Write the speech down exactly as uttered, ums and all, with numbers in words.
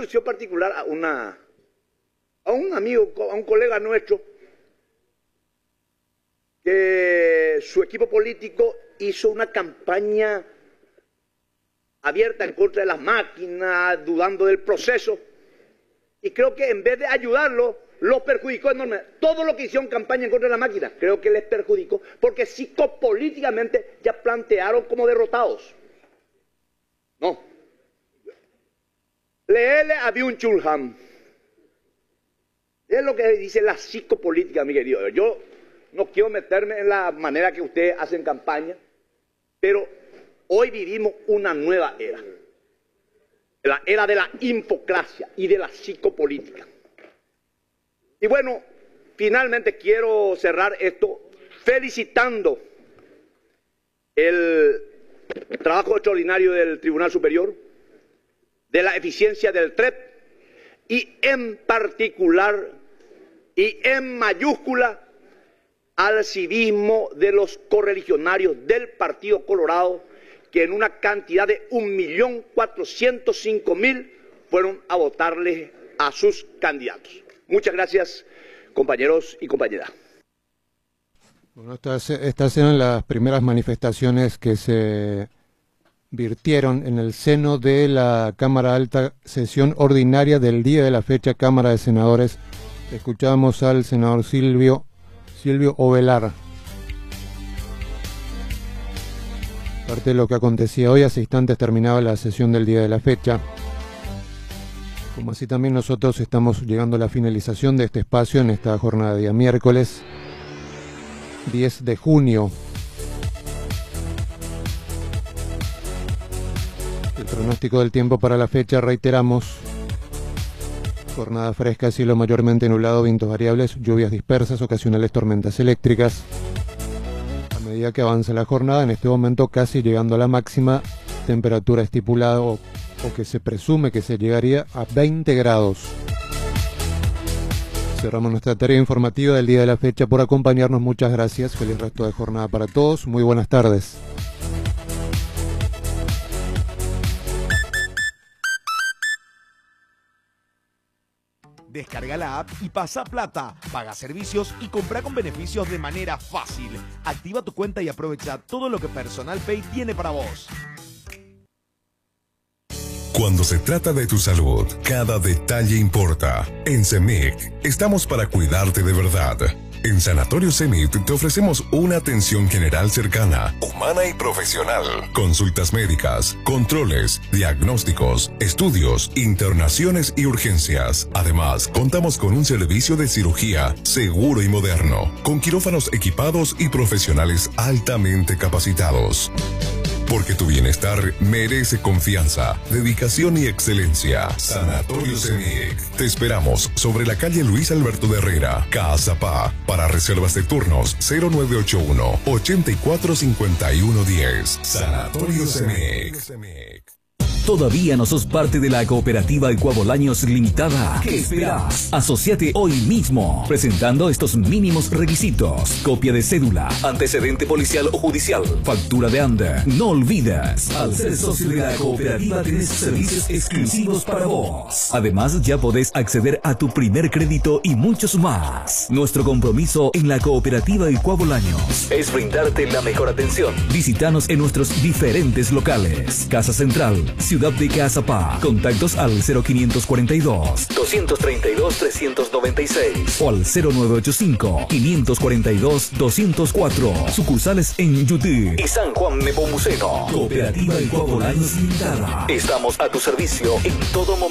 alusión particular a, una, a un amigo, a un colega nuestro, que su equipo político hizo una campaña abierta en contra de las máquinas, dudando del proceso, y creo que en vez de ayudarlo, los perjudicó enormemente. Todo lo que hicieron campaña en contra de la máquina, creo que les perjudicó, porque psicopolíticamente ya plantearon como derrotados. No. Leele a Byung-Chul Han. Es lo que dice la psicopolítica, mi querido. Yo no quiero meterme en la manera que ustedes hacen campaña, pero hoy vivimos una nueva era. La era de la infocracia y de la psicopolítica. Y bueno, finalmente quiero cerrar esto felicitando el trabajo extraordinario del Tribunal Superior, de la eficiencia del T R E P y en particular y en mayúscula al civismo de los correligionarios del Partido Colorado, que en una cantidad de un millón cuatrocientos cinco mil fueron a votarle a sus candidatos. Muchas gracias, compañeros y compañeras. Bueno, estas, estas eran las primeras manifestaciones que se virtieron en el seno de la Cámara Alta, sesión ordinaria del día de la fecha, Cámara de Senadores. Escuchamos al senador Silvio, Silvio Ovelar. Parte de lo que acontecía hoy, hace instantes terminaba la sesión del día de la fecha. Como así también nosotros estamos llegando a la finalización de este espacio en esta jornada de día miércoles diez de junio. El pronóstico del tiempo para la fecha, reiteramos: jornada fresca, cielo mayormente nublado, vientos variables, lluvias dispersas, ocasionales tormentas eléctricas. A medida que avanza la jornada, en este momento casi llegando a la máxima temperatura estipulada o, o que se presume que se llegaría a veinte grados. Cerramos nuestra tarea informativa del día de la fecha. Por acompañarnos, muchas gracias. Feliz resto de jornada para todos. Muy buenas tardes. Descarga la app y pasa plata, paga servicios y compra con beneficios de manera fácil. Activa tu cuenta y aprovecha todo lo que Personal Pay tiene para vos. Cuando se trata de tu salud, cada detalle importa. En CEMIC estamos para cuidarte de verdad. En Sanatorio CEMIC te ofrecemos una atención general cercana, humana y profesional. Consultas médicas, controles, diagnósticos, estudios, internaciones y urgencias. Además, contamos con un servicio de cirugía seguro y moderno, con quirófanos equipados y profesionales altamente capacitados. Porque tu bienestar merece confianza, dedicación y excelencia. Sanatorio CEMIC. Te esperamos sobre la calle Luis Alberto de Herrera, Caazapá. Para reservas de turnos cero nueve ocho uno, ocho cuatro cinco uno uno cero. Sanatorio CEMIC. ¿Todavía no sos parte de la cooperativa Ecuabolaños Limitada? ¿Qué esperás? Asociate hoy mismo, presentando estos mínimos requisitos: copia de cédula, antecedente policial o judicial, factura de ANDE. No olvides, al ser socio de la cooperativa tenés servicios exclusivos para vos. Además, ya podés acceder a tu primer crédito y muchos más. Nuestro compromiso en la cooperativa Ecuabolaños es brindarte la mejor atención. Visítanos en nuestros diferentes locales: Casa Central, Ciudad de Caazapá. Contactos al cero quinientos cuarenta y dos, doscientos treinta y dos, trescientos noventa y seis o al cero nueve ocho cinco, quinientos cuarenta y dos, doscientos cuatro. Sucursales en Yutí y San Juan Nepomuceno. Cooperativa Ecuabolaños Limitada. Estamos a tu servicio en todo momento.